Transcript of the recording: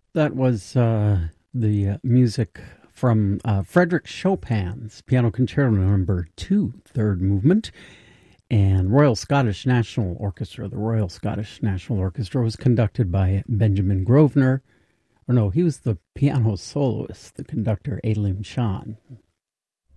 That was the music from Frederick Chopin's Piano Concerto Number 2, third movement, and Royal Scottish National Orchestra. The Royal Scottish National Orchestra was conducted by Benjamin Grosvenor. Or no, he was the piano soloist, the conductor, Aileen Shawn.